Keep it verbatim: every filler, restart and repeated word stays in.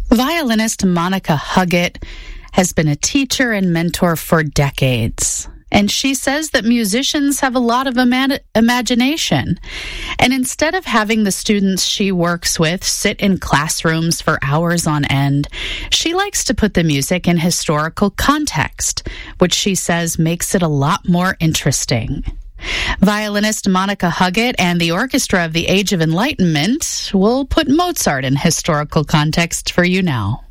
Violinist Monica Huggett has been a teacher and mentor for decades. And she says that musicians have a lot of ima- imagination. And instead of having the students she works with sit in classrooms for hours on end, she likes to put the music in historical context, which she says makes it a lot more interesting. Violinist Monica Huggett and the Orchestra of the Age of Enlightenment will put Mozart in historical context for you now.